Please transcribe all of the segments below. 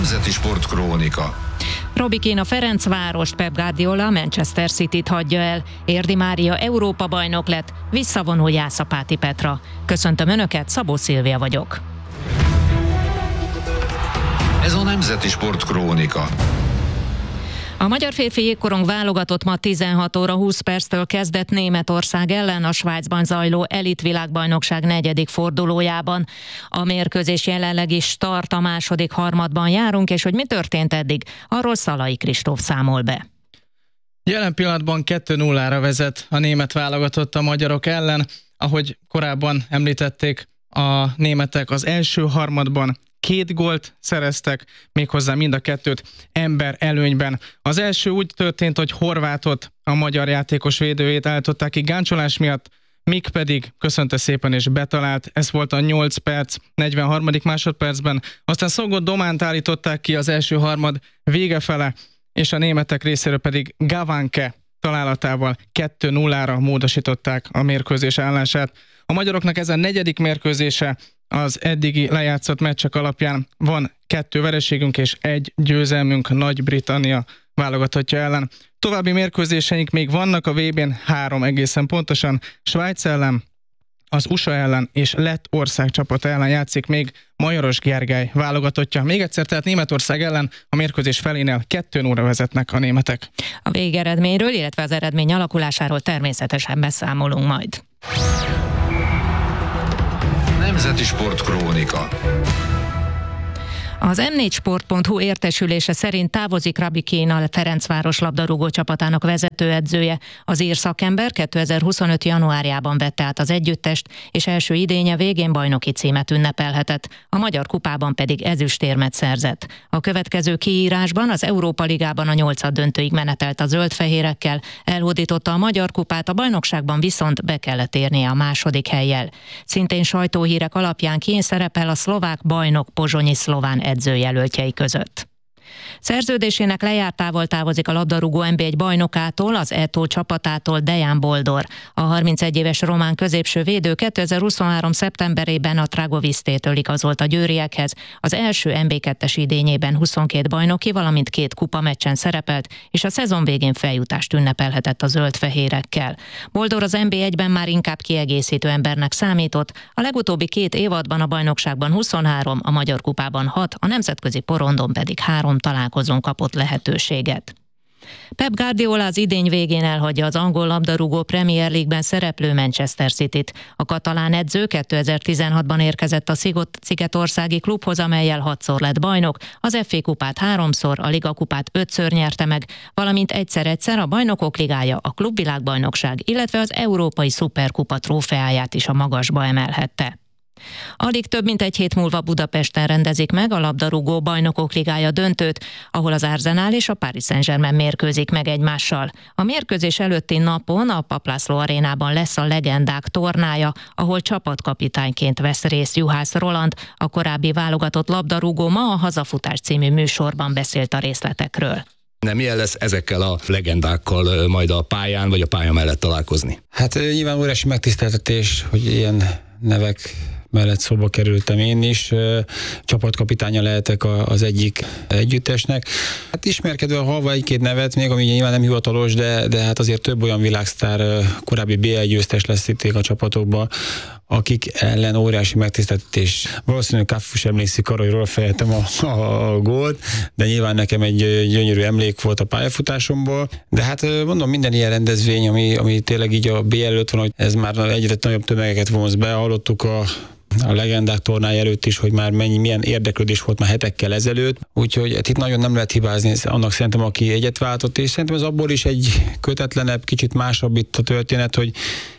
Nemzeti Sportkrónika. Robi Keane Ferencvárost, Pep Guardiola Manchester Cityt hagyja el, Érdi Mária Európa-bajnok lett, visszavonul Jászapáti Petra. Köszöntöm Önöket, Szabó Szilvia vagyok. Ez a Nemzeti Sportkrónika. A magyar férfi jégkorong válogatott ma 16 óra 20 perctől kezdett Németország ellen a Svájcban zajló elitvilágbajnokság 4. fordulójában. A mérkőzés jelenleg is tart, a második harmadban járunk, és hogy mi történt eddig, arról Szalai Kristóf számol be. Jelen pillanatban 2-0-ra vezet a német válogatott a magyarok ellen. Ahogy korábban említették, a németek az első harmadban 2 gólt szereztek, méghozzá mind a 2 ember előnyben. Az első úgy történt, hogy Horvátot, a magyar játékos védőjét állították ki gáncsolás miatt, Mik pedig köszönte szépen és betalált. Ez volt a 8 perc, 43. másodpercben. Aztán Szogott Dománt állították ki az első harmad vége fele, és a németek részéről pedig Gavanke találatával 2-0-ra módosították a mérkőzés állását. A magyaroknak ez a 4. mérkőzése az eddigi lejátszott meccsek alapján. Van 2 vereségünk és 1 győzelmünk Nagy-Britannia válogatottja ellen. További mérkőzéseink még vannak a VB-n, 3 egészen pontosan. Svájc ellen, az USA ellen és Lettország csapata ellen játszik még Majoros Gergely válogatottja. Még egyszer, tehát Németország ellen a mérkőzés felénél 2-0-ra vezetnek a németek. A végeredményről, illetve az eredmény alakulásáról természetesen beszámolunk majd. Nemzeti Sportkrónika. Az M4sport.hu értesülése szerint távozik Robi Keane, a Ferencváros labdarúgó csapatának vezetőedzője. Az ír szakember 2025. januárjában vette át az együttest, és első idénye végén bajnoki címet ünnepelhetett, a Magyar Kupában pedig ezüstérmet szerzett. A következő kiírásban az Európa Ligában a 8. döntőig menetelt a zöldfehérekkel, elhódította a Magyar Kupát, a bajnokságban viszont be kellett érnie a második hellyel. Szintén sajtóhírek alapján Keane szerepel a szlovák bajnok Pozsonyi Szlován edzőjelöltjei között. Szerződésének lejártával távozik a labdarúgó NB1 bajnokától, az ETO csapatától Dejan Boldor. A 31 éves román középső védő 2023. szeptemberében a Dragovisztétől igazolt a győriekhez. Az első NB2-es idényében 22 bajnoki, valamint 2 kupameccsen szerepelt, és a szezon végén feljutást ünnepelhetett a zöldfehérekkel. Boldor az NB1-ben már inkább kiegészítő embernek számított, a legutóbbi 2 évadban a bajnokságban 23, a Magyar Kupában 6, a nemzetközi porondon pedig 3 találkozón kapott lehetőséget. Pep Guardiola az idény végén elhagyja az angol labdarúgó Premier League-ben szereplő Manchester Cityt. A katalán edző 2016-ban érkezett a szigetországi klubhoz, amellyel 6-szor lett bajnok, az FA kupát 3-szor, a Liga kupát 5-ször nyerte meg, valamint egyszer-egyszer a Bajnokok Ligája, a klubvilágbajnokság, illetve az Európai Szuperkupa trófeáját is a magasba emelhette. Alig több mint egy hét múlva Budapesten rendezik meg a labdarúgó Bajnokok Ligája döntőt, ahol az Arsenal és a Paris Saint-Germain mérkőzik meg egymással. A mérkőzés előtti napon a Papp László arénában lesz a legendák tornája, ahol csapatkapitányként vesz részt Juhász Roland, a korábbi válogatott labdarúgó ma a Hazafutás című műsorban beszélt a részletekről. Milyen lesz ezekkel a legendákkal majd a pályán, vagy a pálya mellett találkozni? Hát nyilván óriási megtiszteltetés, hogy ilyen nevek mellett szóba kerültem én is. Csapatkapitánya lehetek az egyik együttesnek. Hát ismerkedve hallva egy-két nevet, még ami nyilván nem hivatalos, de hát azért több olyan világsztár, korábbi BL győztes lesz itt a csapatokban, akik ellen óriási megtiszteltetés. Valószínűleg Kaffus emlékszik arra, hogy róla fejeltem a gólt, de nyilván nekem egy gyönyörű emlék volt a pályafutásomból. De hát mondom, minden ilyen rendezvény, ami tényleg így a BL előtt van, hogy ez már egyre nagyobb tömegeket vonz be. Hallottuk a legendák tornája előtt is, hogy már milyen érdeklődés volt már hetekkel ezelőtt, úgyhogy itt nagyon nem lehet hibázni annak szerintem, aki egyet váltott, és szerintem ez abból is egy kötetlenebb, kicsit másabb itt a történet, hogy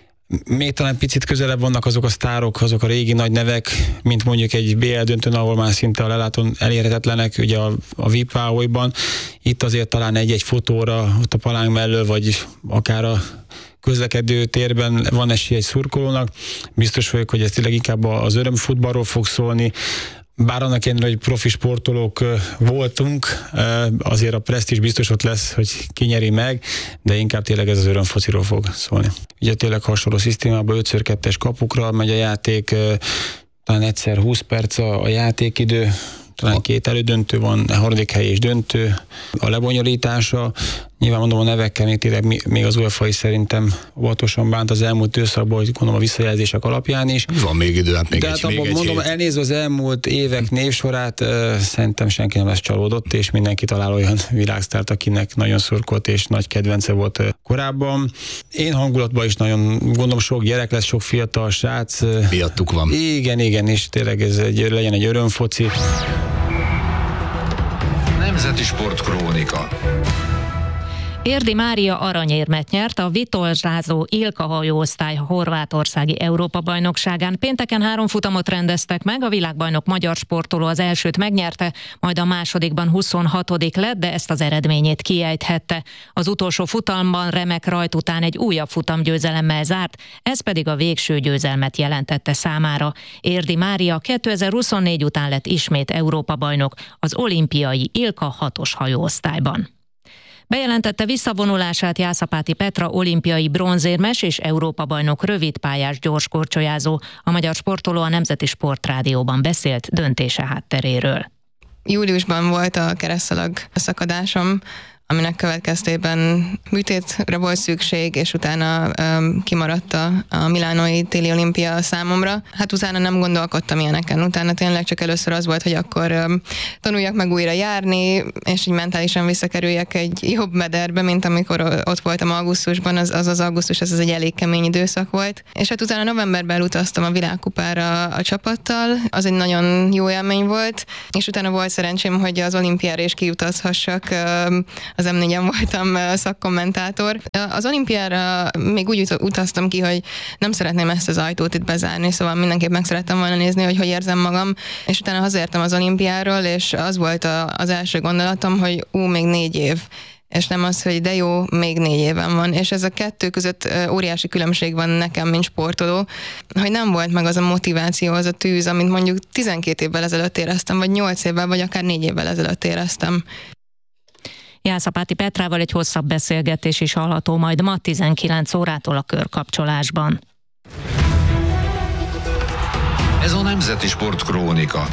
még talán picit közelebb vannak azok a sztárok, azok a régi nagy nevek, mint mondjuk egy BL döntőn, ahol már szinte a lelátón elérhetetlenek, ugye a VIP Váholyban. Itt azért talán egy-egy fotóra, ott a palánk mellől, vagy akár a közlekedő térben van esély egy szurkolónak. Biztos vagyok, hogy ez tényleg inkább az örömfutballról fog szólni. Bár annak ellenére, hogy profi sportolók voltunk, azért a presztízs biztos ott lesz, hogy ki nyeri meg, de inkább tényleg ez az örömfociról fog szólni. Ugye tényleg hasonló szisztémában 5x2-es kapukra megy a játék, talán egyszer 20 perc a játékidő, talán 2 elődöntő van, a harmadik hely és döntő. A lebonyolítása, nyilván mondom, a nevekkel még tényleg még az UEFA is szerintem óvatosan bánt az elmúlt időszakban, hogy gondolom a visszajelzések alapján is. Van még idő, hát még de egy, hát abban mondom, hét. elnézve az elmúlt évek névsorát, szerintem senki nem lesz csalódott, és mindenki talál olyan világsztárt, akinek nagyon szurkolt és nagy kedvence volt korábban. Én hangulatban is nagyon gondolom, sok gyerek lesz, sok fiatal srác. Miattuk van. Igen, és tényleg ez legyen egy örömfoci. Nemzeti Sportkrónika. Érdi Mária aranyérmet nyert a vitolzsázó Ilka hajóosztály horvátországi Európa-bajnokságán. Pénteken 3 futamot rendeztek meg, a világbajnok magyar sportoló az elsőt megnyerte, majd a másodikban 26. lett, de ezt az eredményét kiejthette. Az utolsó futamban remek rajt után egy újabb futamgyőzelemmel zárt, ez pedig a végső győzelmet jelentette számára. Érdi Mária 2024 után lett ismét Európa-bajnok az olimpiai Ilka 6-os hajóosztályban. Bejelentette visszavonulását Jászapáti Petra olimpiai bronzérmes és Európa-bajnok rövidpályás gyorskorcsolyázó. A magyar sportoló a Nemzeti Sportrádióban beszélt döntése hátteréről. Júliusban volt a keresztszalag szakadásom, aminek következtében műtétre volt szükség, és utána kimaradt a milánói téli olimpia számomra. Hát utána nem gondolkodtam ilyeneken. Utána tényleg csak először az volt, hogy akkor tanuljak meg újra járni, és így mentálisan visszakerüljek egy jobb mederbe, mint amikor ott voltam augusztusban. Az augusztus, ez egy elég kemény időszak volt. És hát utána novemberben elutaztam a világkupára a csapattal. Az egy nagyon jó élmény volt, és utána volt szerencsém, hogy az olimpiára is kiutazhassak. Az M4-en voltam szakkommentátor. Az olimpiára még úgy utaztam ki, hogy nem szeretném ezt az ajtót itt bezárni, szóval mindenképp meg szerettem volna nézni, hogy érzem magam, és utána hazaértem az olimpiáról, és az volt az első gondolatom, hogy még 4 év. És nem az, hogy de jó, még 4 éven van. És ez a 2 között óriási különbség van nekem, mint sportoló, hogy nem volt meg az a motiváció, az a tűz, amit mondjuk 12 évvel ezelőtt éreztem, vagy 8 évvel, vagy akár 4 évvel ezelőtt éreztem. Jászapáti Petrával egy hosszabb beszélgetés is hallható majd ma 19 órától a Körkapcsolásban. Ez a Nemzeti Sportkrónika.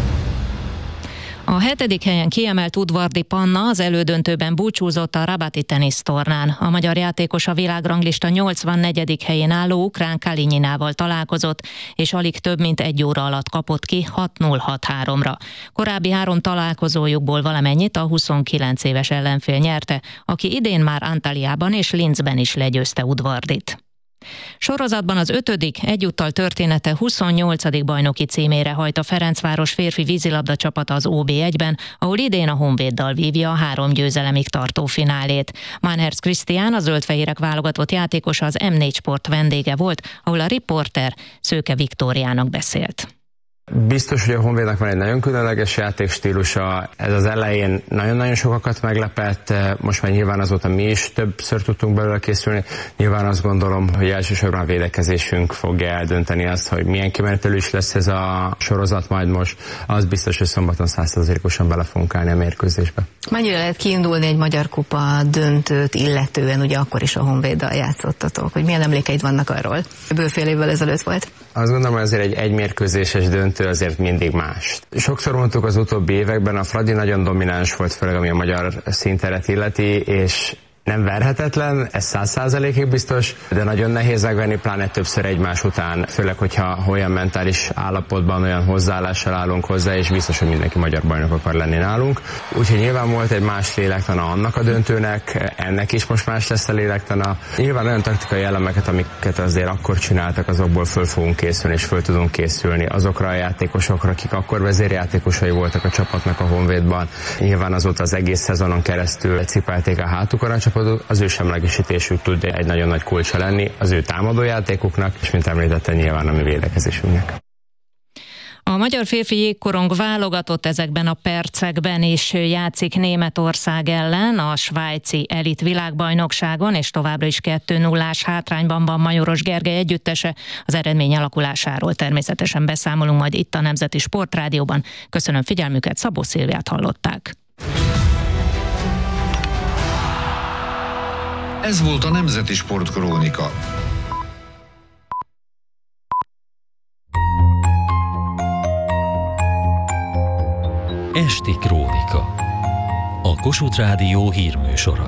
A 7. helyen kiemelt Udvardi Panna az elődöntőben búcsúzott a Rabati tenisztornán. A magyar játékos a világranglista 84. helyén álló ukrán Kalinyinával találkozott, és alig több mint 1 óra alatt kapott ki 6-0-6-3-ra. Korábbi 3 találkozójukból valamennyit a 29 éves ellenfél nyerte, aki idén már Antaliában és Linzben is legyőzte Udvardit. Sorozatban az 5., egyúttal története 28. bajnoki címére hajt a Ferencváros férfi vízilabda csapata az OB1-ben, ahol idén a Honvéddal vívja a 3 győzelemig tartó finálét. Manners Krisztián, a zöldfehérek válogatott játékosa az M4 Sport vendége volt, ahol a riporter Szőke Viktóriának beszélt. Biztos, hogy a Honvédnak van egy nagyon különleges játékstílusa, ez az elején nagyon-nagyon sokakat meglepett, most már nyilván azóta mi is többször tudtunk belőle készülni, nyilván azt gondolom, hogy elsősorban a védekezésünk fogja eldönteni azt, hogy milyen kimenetelő is lesz ez a sorozat majd most, az biztos, hogy szombaton 100%-osan bele fogunk állni a mérkőzésbe. Mennyire lehet kiindulni egy Magyar Kupa döntőt illetően, ugye akkor is a Honvéddal játszottatok, hogy milyen emlékeid vannak arról? Bőfél évvel ezelőtt volt. Azt gondolom, hogy azért egy mérkőzéses döntő azért mindig más. Sokszor mondtuk az utóbbi években, a Fradi nagyon domináns volt, főleg ami a magyar színteret illeti, és nem verhetetlen, ez 100%-ig biztos, de nagyon nehéz megvenni, pláne többször egymás után, főleg, hogyha olyan mentális állapotban, olyan hozzáállással állunk hozzá, és biztos, hogy mindenki magyar bajnok akar lenni nálunk. Úgyhogy nyilván volt egy más lélektana annak a döntőnek, ennek is most más lesz a lélektana. Nyilván olyan taktikai elemeket, amiket azért akkor csináltak, azokból föl fogunk készülni, és föl tudunk készülni azokra a játékosokra, akik akkor vezérjátékosai voltak a csapatnak a Honvédban. Nyilván azóta az egész szezonon keresztül cipelték a hátukon a csapatot, az ő semlegesítésük tud egy nagyon nagy kulcsa lenni az ő támadójátékuknak, és mint említettem, nyilván a mi védekezésünknek. A magyar férfi jégkorong válogatott ezekben a percekben is játszik Németország ellen a svájci elit világbajnokságon, és továbbra is 2-0-ás hátrányban van Majoros Gergely együttese. Az eredmény alakulásáról természetesen beszámolunk majd itt a Nemzeti Sportrádióban. Köszönöm figyelmüket, Szabó Szilviát hallották. Ez volt a Nemzeti Sportkrónika. Esti Krónika. A Kossuth Rádió hírműsora.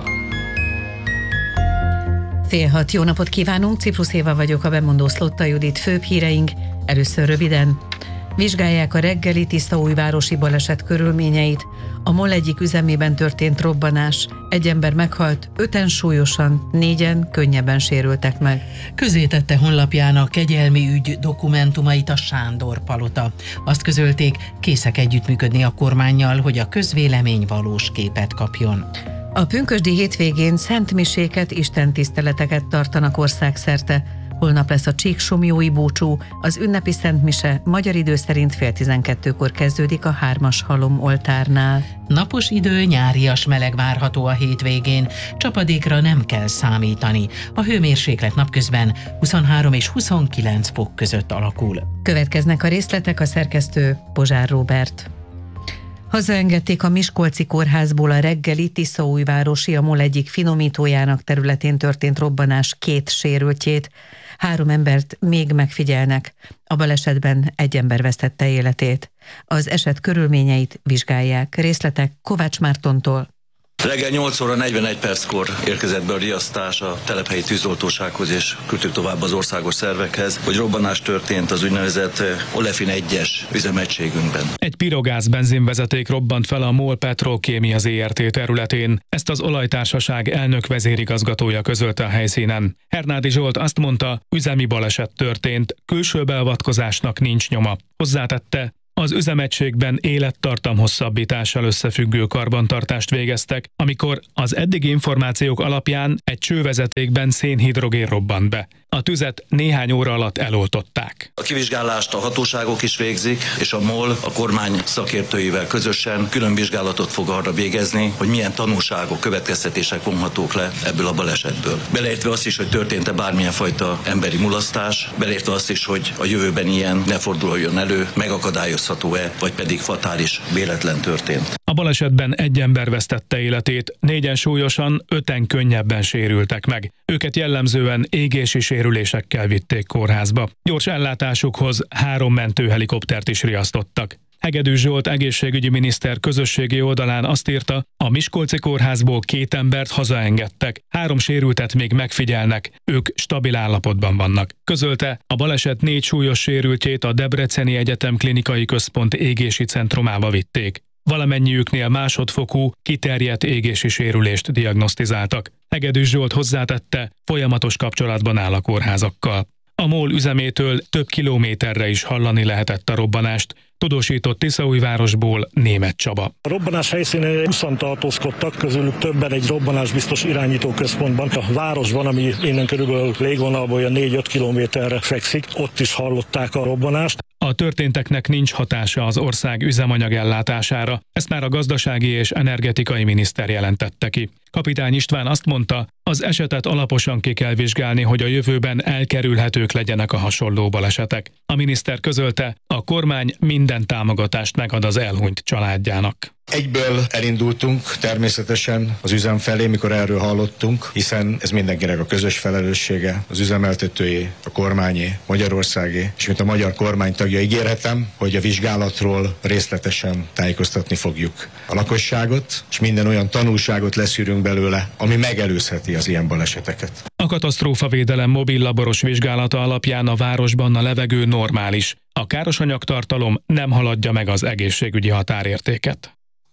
5:30, jó napot kívánunk, Ciprus Éva vagyok, a bemondó Szlotta Judit. Főbb híreink, először röviden. Vizsgálják a reggeli tiszaújvárosi baleset körülményeit. A MOL egyik üzemében történt robbanás. Egy ember meghalt, 5-en súlyosan, 4-en könnyebben sérültek meg. Közzétette honlapjának kegyelmi ügy dokumentumait a Sándor Palota. Azt közölték, készek együttműködni a kormánnyal, hogy a közvélemény valós képet kapjon. A pünkösdi hétvégén szentmiséket, istentiszteleteket tartanak országszerte. Holnap lesz a csíksomjói búcsú, az ünnepi szentmise magyar idő szerint 11:30-kor kezdődik a 3-as halom oltárnál. Napos idő, nyárias meleg várható a hétvégén, csapadékra nem kell számítani. A hőmérséklet napközben 23 és 29 fok között alakul. Következnek a részletek, a szerkesztő Pozsár Róbert. Hazaengedték a Miskolci kórházból a reggeli tiszaújvárosi, a MOL egyik finomítójának területén történt robbanás 2 sérültjét. 3 embert még megfigyelnek. A balesetben egy ember vesztette életét. Az eset körülményeit vizsgálják. Részletek Kovács Mártontól. Reggel 8 óra 41 perckor érkezett be a riasztás a telephelyi tűzoltósághoz, és küldtük tovább az országos szervekhez, hogy robbanás történt az úgynevezett Olefin 1-es üzemegységünkben. Egy pirogáz benzinvezeték robbant fel a MOL Petrokémia ZRT területén. Ezt az olajtársaság elnök vezérigazgatója közölte a helyszínen. Hernádi Zsolt azt mondta, üzemi baleset történt, külső beavatkozásnak nincs nyoma. Hozzátette, az üzemegységben élettartam hosszabbítással összefüggő karbantartást végeztek, amikor az eddigi információk alapján egy csővezetékben szénhidrogén robbant be. A tüzet néhány óra alatt eloltották. A kivizsgálást a hatóságok is végzik, és a MOL a kormány szakértőivel közösen külön vizsgálatot fog arra végezni, hogy milyen tanulságok, következtetések vonhatók le ebből a balesetből. Beleértve azt is, hogy történt-e bármilyen fajta emberi mulasztás, beleértve azt is, hogy a jövőben ilyen ne forduljon elő, megakadályozható-e, vagy pedig fatális véletlen történt. A balesetben egy ember vesztette életét, 4-en súlyosan, 5-en könnyebben sérültek meg. Őket jellemzően égési sérülésekkel vitték kórházba. Gyors ellátásukhoz 3 mentőhelikoptert is riasztottak. Hegedűs Zsolt egészségügyi miniszter közösségi oldalán azt írta, a Miskolci kórházból 2 embert hazaengedtek, 3 sérültet még megfigyelnek, ők stabil állapotban vannak. Közölte, a baleset 4 súlyos sérültjét a Debreceni Egyetem Klinikai Központ égési centrumába vitték. Valamennyiüknél másodfokú, kiterjedt égési sérülést diagnosztizáltak. Hegedűs Zsolt hozzátette, folyamatos kapcsolatban áll a kórházakkal. A MOL üzemétől több kilométerre is hallani lehetett a robbanást, tudósított Tiszaújvárosból Németh Csaba. A robbanás helyszínén 20-an tartózkodtak, közülük többen egy robbanásbiztos irányító központban, a városban, ami innen körülbelül légvonalból olyan 4-5 kilométerre fekszik, ott is hallották a robbanást. A történteknek nincs hatása az ország üzemanyag ellátására, ezt már a gazdasági és energetikai miniszter jelentette ki. Kapitány István azt mondta, az esetet alaposan ki kell vizsgálni, hogy a jövőben elkerülhetők legyenek a hasonló balesetek. A miniszter közölte, a kormány minden támogatást megad az elhunyt családjának. Egyből elindultunk természetesen az üzem felé, mikor erről hallottunk, hiszen ez mindenkinek a közös felelőssége, az üzemeltetőjé, a kormányé, Magyarországé, és mint a magyar kormány tagja ígérhetem, hogy a vizsgálatról részletesen tájékoztatni fogjuk a lakosságot, és minden olyan tanulságot leszűrünk belőle, ami megelőzheti az ilyen baleseteket. A katasztrófavédelem mobil laboros vizsgálata alapján a városban a levegő normális. A károsanyagtartalom nem haladja meg az egészségügyi határértéket.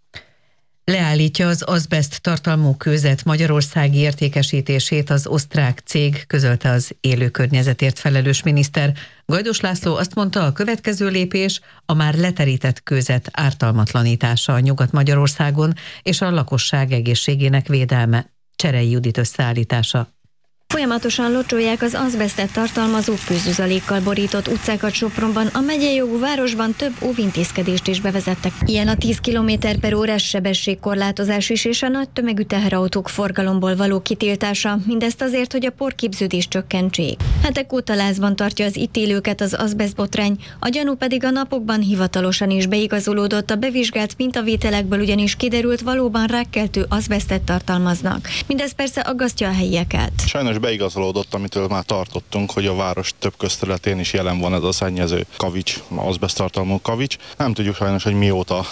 Leállítja az azbeszt tartalmú kőzet magyarországi értékesítését az osztrák cég, közölte az élő környezetért felelős miniszter. Gajdos László azt mondta, a következő lépés a már leterített kőzet ártalmatlanítása Nyugat-Magyarországon és a lakosság egészségének védelme. Cserei Judit összeállítása. Folyamatosan locsolják az azbesztet tartalmazó kőzuzalékkal borított utcákat Sopronban, a megyei jogú városban több óvintézkedést is bevezettek. Ilyen a 10 km/h sebességkorlátozás is és a nagy tömegű teherautók forgalomból való kitiltása, mindezt azért, hogy a porképződést csökkentsék. Hetek óta lázban tartja az itt élőket az azbesztbotrány, a gyanú pedig a napokban hivatalosan is beigazolódott, a bevizsgált mintavételekből ugyanis kiderült, valóban rákkeltő azbesztet tartalmaznak. Mindez persze aggasztja a helyieket. Sajnos beigazolódott, amitől már tartottunk, hogy a város több közterületén is jelen van ez a szennyező kavics, azbeszttartalmú kavics. Nem tudjuk sajnos, hogy mióta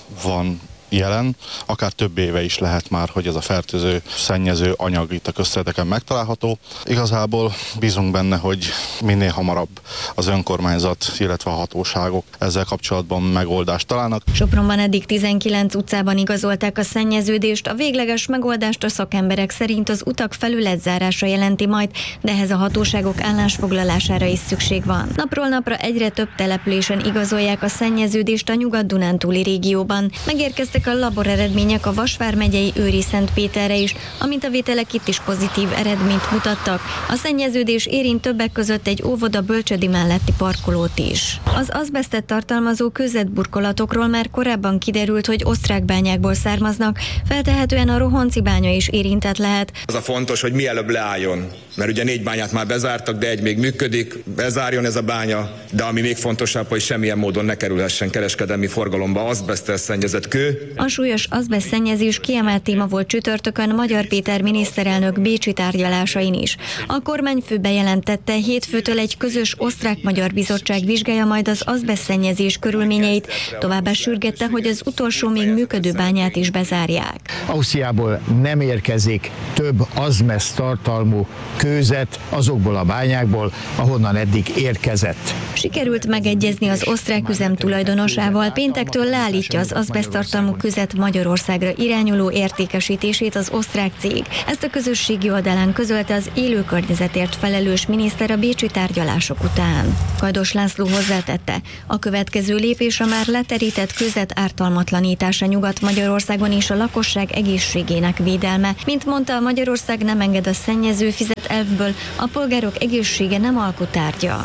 van jelen, akár több éve is lehet már, hogy ez a fertőző, szennyező anyag itt a közterületeken megtalálható. Igazából bízunk benne, hogy minél hamarabb az önkormányzat, illetve a hatóságok ezzel kapcsolatban megoldást találnak. Sopronban eddig 19 utcában igazolták a szennyeződést, a végleges megoldást a szakemberek szerint az utak felületzárása jelenti majd, de ehhez a hatóságok állásfoglalására is szükség van. Napról napra egyre több településen igazolják a szennyeződést a Nyugat-Dunántúli régióban. Megérkeztek a laboreredmények a Vas vármegyei Őri-Szentpéterre is, a mintavételek itt is pozitív eredményt mutattak. A szennyeződés érint többek között egy óvoda bölcsödi melletti parkolót is. Az azbesztet tartalmazó kőzetburkolatokról már korábban kiderült, hogy osztrák bányákból származnak, feltehetően a Rohonci bánya is érintett lehet. Az a fontos, hogy mielőbb leálljon, mert ugye 4 bányát már bezártak, de egy még működik, bezárjon ez a bánya, de ami még fontosabb, hogy semmilyen módon ne kerülhessen kereskedelmi forgalomba azbeszttel szennyezett kő. A súlyos azbeszt szennyezés kiemelt téma volt csütörtökön Magyar Péter miniszterelnök bécsi tárgyalásain is. A kormányfő bejelentette, hétfőtől egy közös osztrák-magyar bizottság vizsgálja majd az azbeszt szennyezés körülményeit, továbbá sürgette, hogy az utolsó még működő bányát is bezárják. Ausztriából nem érkezik több azbeszt tartalmú kőzet azokból a bányákból, ahonnan eddig érkezett. Sikerült megegyezni az osztrák üzem tulajdonosával, péntektől leállítja az azbeszt tartalmú kőzet Magyarországra irányuló értékesítését az osztrák cég. Ezt a közösségi oldalán közölte az élő környezetért felelős miniszter a bécsi tárgyalások után. Kajdos László hozzátette, a következő lépés a már leterített kőzet ártalmatlanítása Nyugat-Magyarországon és a lakosság egészségének védelme. Mint mondta, Magyarország nem enged a szennyező fizet elvből, a polgárok egészsége nem alkutárgya.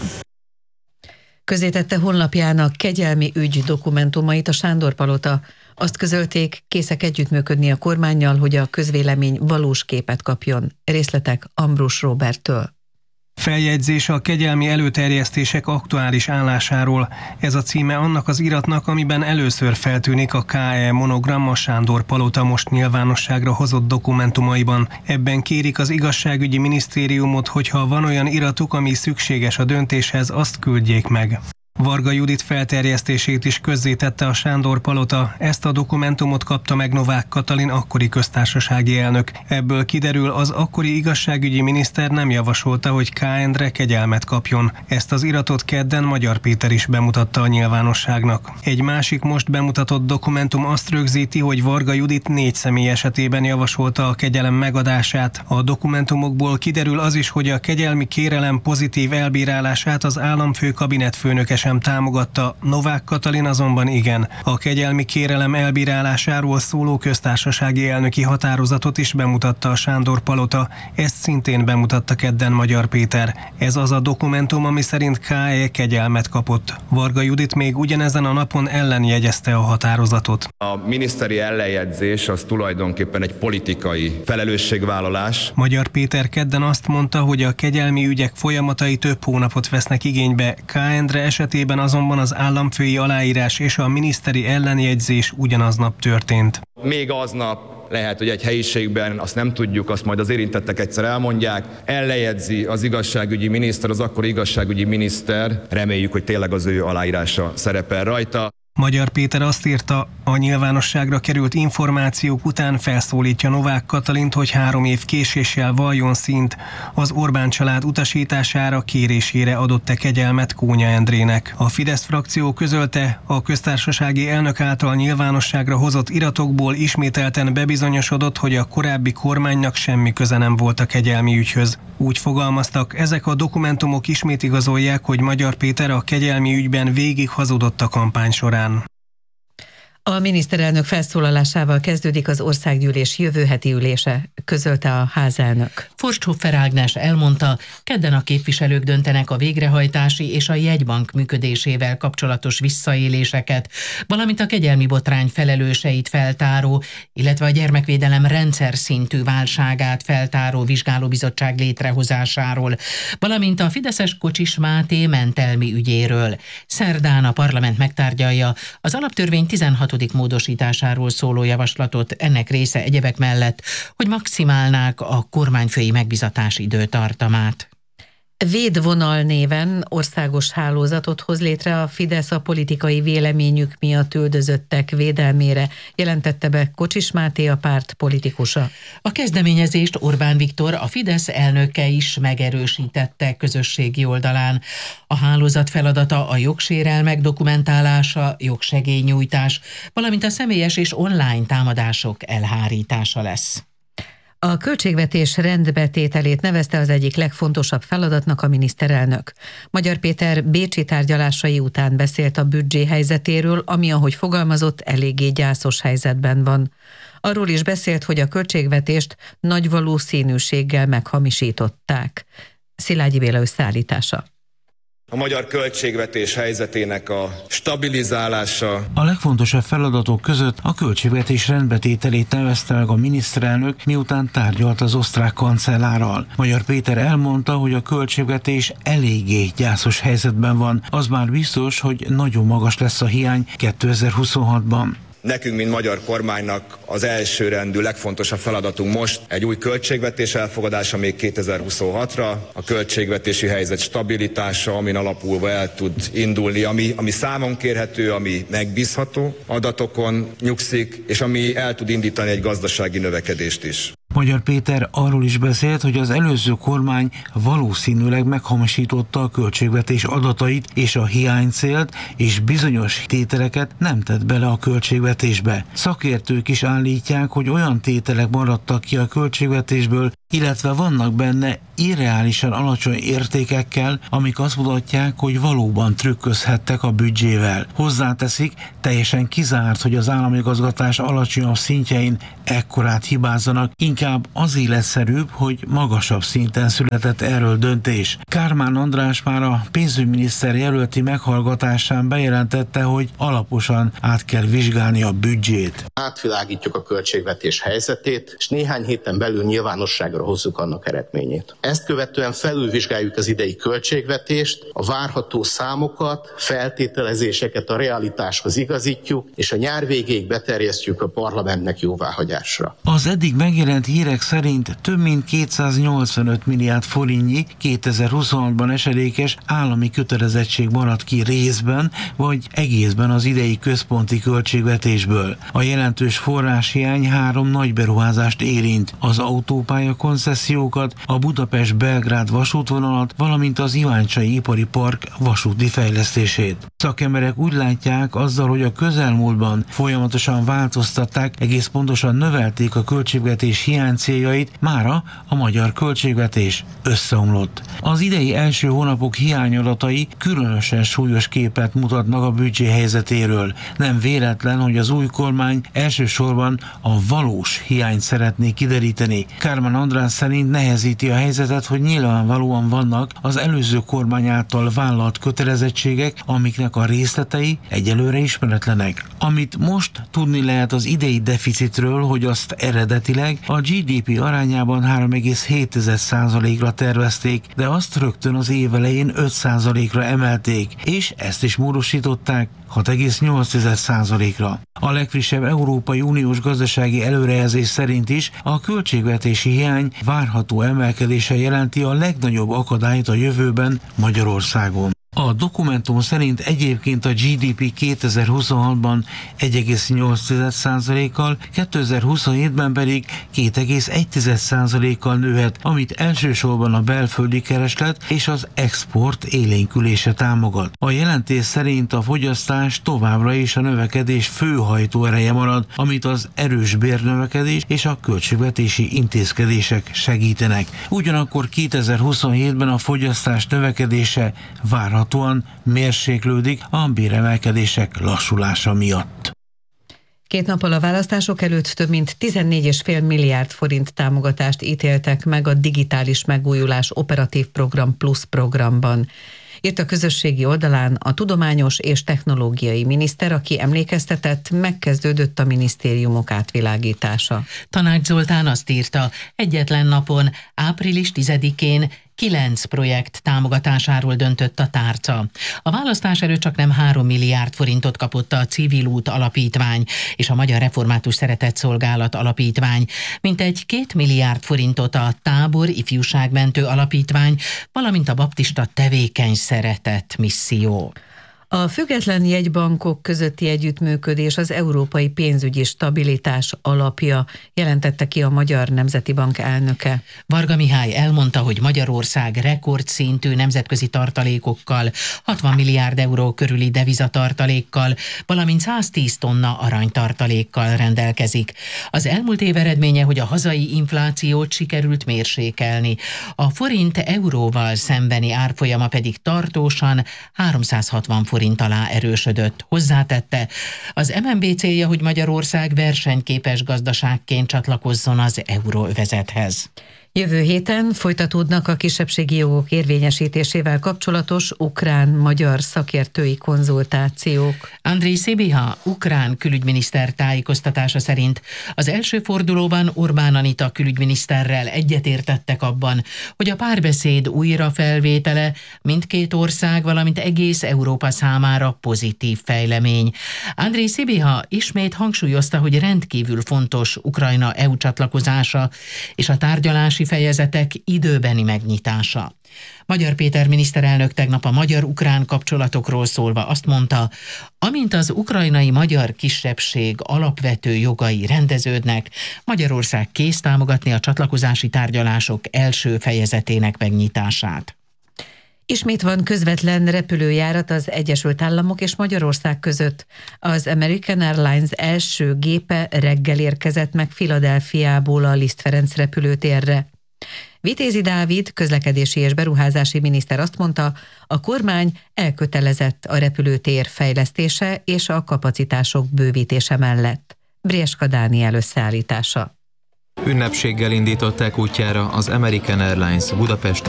Közétette honlapjának kegyelmi ügy dokumentumait a Sándor-palota. Azt közölték, készek együttműködni a kormánnyal, hogy a közvélemény valós képet kapjon. Részletek Ambrus Roberttől. Feljegyzés a kegyelmi előterjesztések aktuális állásáról. Ez a címe annak az iratnak, amiben először feltűnik a KE monogram a Sándor-palota most nyilvánosságra hozott dokumentumaiban. Ebben kérik az igazságügyi minisztériumot, hogyha van olyan iratuk, ami szükséges a döntéshez, azt küldjék meg. Varga Judit felterjesztését is közzétette a Sándor-palota. Ezt a dokumentumot kapta meg Novák Katalin akkori köztársasági elnök. Ebből kiderül, az akkori igazságügyi miniszter nem javasolta, hogy K. Endre kegyelmet kapjon. Ezt az iratot kedden Magyar Péter is bemutatta a nyilvánosságnak. Egy másik most bemutatott dokumentum azt rögzíti, hogy Varga Judit 4 személy esetében javasolta a kegyelem megadását. A dokumentumokból kiderül az is, hogy a kegyelmi kérelem pozitív elbírálását az államfő kabinetfőnöke sem támogatta, Novák Katalin azonban igen. A kegyelmi kérelem elbírálásáról szóló köztársasági elnöki határozatot is bemutatta a Sándor-palota, ezt szintén bemutatta kedden Magyar Péter. Ez az a dokumentum, ami szerint K.E. kegyelmet kapott. Varga Judit még ugyanezen a napon ellenjegyezte a határozatot. A miniszteri ellenjegyzés az tulajdonképpen egy politikai felelősségvállalás. Magyar Péter kedden azt mondta, hogy a kegyelmi ügyek folyamatai több hónapot vesznek igénybe, K. Endre esetében azonban az államfői aláírás és a miniszteri ellenjegyzés ugyanaznap történt. Még aznap lehet, hogy egy helyiségben, azt nem tudjuk, azt majd az érintettek egyszer elmondják, ellenjegyzi az igazságügyi miniszter, az akkori igazságügyi miniszter, reméljük, hogy tényleg az ő aláírása szerepel rajta. Magyar Péter azt írta, a nyilvánosságra került információk után felszólítja Novák Katalint, hogy 3 év késéssel valljon színt. Az Orbán család utasítására, kérésére adott-e kegyelmet Kónya Endrének. A Fidesz frakció közölte, a köztársasági elnök által nyilvánosságra hozott iratokból ismételten bebizonyosodott, hogy a korábbi kormánynak semmi köze nem volt a kegyelmi ügyhöz. Úgy fogalmaztak, ezek a dokumentumok ismét igazolják, hogy Magyar Péter a kegyelmi ügyben végig hazudott a kampány során. A miniszterelnök felszólalásával kezdődik az országgyűlés jövő heti ülése, közölte a házelnök. Forsthofer Ágnes elmondta, kedden a képviselők döntenek a végrehajtási és a jegybank működésével kapcsolatos visszaéléseket, valamint a kegyelmi botrány felelőseit feltáró, illetve a gyermekvédelem rendszer szintű válságát feltáró vizsgálóbizottság létrehozásáról, valamint a fideszes Kocsis Máté mentelmi ügyéről. Szerdán a parlament megtárgyalja az alaptörvény 16. módosításáról szóló javaslatot, ennek része egyebek mellett, hogy maximálnák a kormányfői megbizatási időtartamát. Védvonal néven országos hálózatot hoz létre a Fidesz a politikai véleményük miatt üldözöttek védelmére, jelentette be Kocsis Máté, a párt politikusa. A kezdeményezést Orbán Viktor, a Fidesz elnöke is megerősítette közösségi oldalán. A hálózat feladata a jogsérelmek dokumentálása, jogsegélynyújtás, valamint a személyes és online támadások elhárítása lesz. A költségvetés rendbetételét nevezte az egyik legfontosabb feladatnak a miniszterelnök. Magyar Péter bécsi tárgyalásai után beszélt a büdzsé helyzetéről, ami, ahogy fogalmazott, eléggé gyászos helyzetben van. Arról is beszélt, hogy a költségvetést nagy valószínűséggel meghamisították. Szilágyi Béla összeállítása. A magyar költségvetés helyzetének a stabilizálása. A legfontosabb feladatok között a költségvetés rendbetételét nevezte meg a miniszterelnök, miután tárgyalt az osztrák kancellárral. Magyar Péter elmondta, hogy a költségvetés eléggé gyászos helyzetben van. Az már biztos, hogy nagyon magas lesz a hiány 2026-ban. Nekünk, mint magyar kormánynak az elsőrendű, legfontosabb feladatunk most egy új költségvetés elfogadása még 2026-ra, a költségvetési helyzet stabilitása, amin alapulva el tud indulni, ami számon kérhető, ami megbízható adatokon nyugszik, és ami el tud indítani egy gazdasági növekedést is. Magyar Péter arról is beszélt, hogy az előző kormány valószínűleg meghamisította a költségvetés adatait és a hiánycélt, és bizonyos tételeket nem tett bele a költségvetésbe. Szakértők is állítják, hogy olyan tételek maradtak ki a költségvetésből, illetve vannak benne irreálisan alacsony értékekkel, amik azt mutatják, hogy valóban trükközhettek a büdzsével. Hozzáteszik, teljesen kizárt, hogy az államigazgatás alacsonyabb szintjein ekkorát hibázzanak, inkább az életszerűbb, hogy magasabb szinten született erről döntés. Kármán András már a pénzügyminiszter jelölti meghallgatásán bejelentette, hogy alaposan át kell vizsgálni a büdzsét. Átvilágítjuk a költségvetés helyzetét, és néhány héten belül nyilvánosságra hozzuk annak eredményét. Ezt követően felülvizsgáljuk az idei költségvetést, a várható számokat, feltételezéseket a realitáshoz igazítjuk, és a nyár végéig beterjesztjük a parlamentnek jóváhagyásra. Az eddig megjelent hírek szerint több mint 285 milliárd forintnyi 2026-ban esedékes állami kötelezettség maradt ki részben vagy egészben az idei központi költségvetésből. A jelentős forráshiány 3 nagy beruházást érint: az autópálya koncesziókat, a Budapest-Belgrád vasútvonalat, valamint az Iváncsai Ipari Park vasúti fejlesztését. Szakemberek úgy látják, azzal, hogy a közelmúltban folyamatosan változtatták, egész pontosan növelték a költségvetés hiánycéljait, mára a magyar költségvetés összeomlott. Az idei első hónapok hiányadatai különösen súlyos képet mutatnak a büdzsé helyzetéről. Nem véletlen, hogy az új kormány elsősorban a valós hiányt szeretné kideríteni. Kármán András szerint nehezíti a helyzetet, hogy nyilvánvalóan vannak az előző kormány által vállalt kötelezettségek, amiknek a részletei egyelőre ismeretlenek. Amit most tudni lehet az idei deficitről, hogy azt eredetileg a GDP arányában 3,7%-ra tervezték, de azt rögtön az év elején 5%-ra emelték, és ezt is módosították 6,8%-ra. A legfrissebb Európai Uniós gazdasági előrejelzés szerint is a költségvetési hiány várható emelkedése jelenti a legnagyobb akadályt a jövőben Magyarországon. A dokumentum szerint egyébként a GDP 2026-ban 1,8%-kal, 2027-ben pedig 2,1%-kal nőhet, amit elsősorban a belföldi kereslet és az export élénkülése támogat. A jelentés szerint a fogyasztás továbbra is a növekedés fő hajtóereje marad, amit az erős bérnövekedés és a költségvetési intézkedések segítenek. Ugyanakkor 2027-ben a fogyasztás növekedése várhatóan mérséklődik a béremelkedések lassulása miatt. 2 nappal a választások előtt több mint 14,5 milliárd forint támogatást ítéltek meg a Digitális Megújulás Operatív Program Plus programban. Írt a közösségi oldalán a tudományos és technológiai miniszter, aki emlékeztetett, megkezdődött a minisztériumok átvilágítása. Tanács Zoltán azt írta, egyetlen napon, április 10-én 9 projekt támogatásáról döntött a tárca. A választás előtt csak nem 3 milliárd forintot kapott a Civil Út Alapítvány és a Magyar Református Szeretetszolgálat Alapítvány, mintegy 2 milliárd forintot a Tábor Ifjúságmentő Alapítvány, valamint a Baptista Tevékeny Szeretet Misszió. A független jegybankok közötti együttműködés az európai pénzügyi stabilitás alapja, jelentette ki a Magyar Nemzeti Bank elnöke. Varga Mihály elmondta, hogy Magyarország rekordszintű nemzetközi tartalékokkal, 60 milliárd euró körüli devizatartalékkal, valamint 110 tonna aranytartalékkal rendelkezik. Az elmúlt év eredménye, hogy a hazai inflációt sikerült mérsékelni. A forint euróval szembeni árfolyama pedig tartósan 360 forint alá erősödött. Hozzátette, az MNB célja, hogy Magyarország versenyképes gazdaságként csatlakozzon az euróövezethez. Jövő héten folytatódnak a kisebbségi jogok érvényesítésével kapcsolatos ukrán-magyar szakértői konzultációk. Andrej Sibiha, ukrán külügyminiszter tájékoztatása szerint az első fordulóban Orbán Anita külügyminiszterrel egyetértettek abban, hogy a párbeszéd újrafelvétele mindkét ország, valamint egész Európa számára pozitív fejlemény. Andrej Sibiha ismét hangsúlyozta, hogy rendkívül fontos Ukrajna EU csatlakozása és a tárgyalási fejezetek időbeni megnyitása. Magyar Péter miniszterelnök tegnap a magyar-ukrán kapcsolatokról szólva azt mondta, amint az ukrajnai magyar kisebbség alapvető jogai rendeződnek, Magyarország kész támogatni a csatlakozási tárgyalások első fejezetének megnyitását. Ismét van közvetlen repülőjárat az Egyesült Államok és Magyarország között. Az American Airlines első gépe reggel érkezett meg Philadelphiából a Liszt Ferenc repülőtérre. Vitézi Dávid, közlekedési és beruházási miniszter azt mondta, a kormány elkötelezett a repülőtér fejlesztése és a kapacitások bővítése mellett. Brieska Dániel összeállítása. Ünnepséggel indították útjára az American Airlines Budapest